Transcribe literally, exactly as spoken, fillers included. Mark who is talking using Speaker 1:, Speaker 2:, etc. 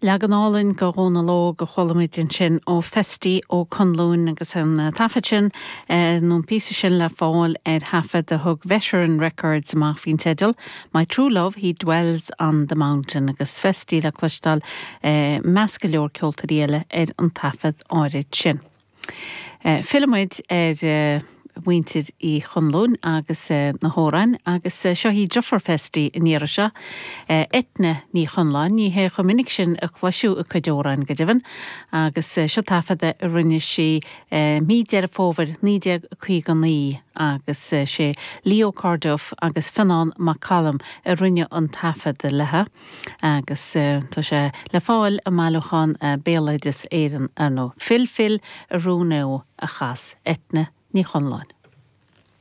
Speaker 1: Leganálinn go róna ló go cholamidin sin ó festí ó conlún agus an tafad sin nún písa sin le fáil ar hafad a thug Veteran Records amach fin tedal. My True Love, He Dwells on the Mountain agus festí le clostal uh, measca leor ceolta riile ar an tafad áirid sin. Uh, Filmid ar uh, Winted I chunlún agus uh, na hórain agus uh, seo hí Joffer festí in Iarasha uh, etne ní chunláin ní he chomininic sin a chluisiú a cadórain go divan agus uh, seo tafada a rinne si uh, mí dear fóver ní deag chuig an ní agus uh, sé Leo Cardiff agus Finan McCallum a rinne an tafada lethe agus uh, tá sé le fáil a máilúchan uh, béleidir éan arno. Fil fil a rúneo a chas etne ní chunláin.